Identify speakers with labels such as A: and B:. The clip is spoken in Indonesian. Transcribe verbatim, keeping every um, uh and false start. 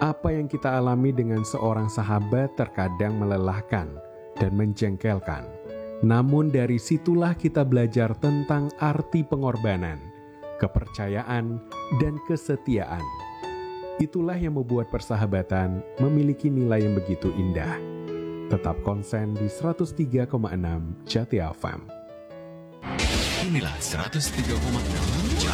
A: Apa yang kita alami dengan seorang sahabat terkadang melelahkan dan menjengkelkan. Namun dari situlah kita belajar tentang arti pengorbanan, kepercayaan, dan kesetiaan. Itulah yang membuat persahabatan memiliki nilai yang begitu indah. Tetap konsen di seratus tiga koma enam Jati F M.
B: Inilah seratus tiga koma enam Jati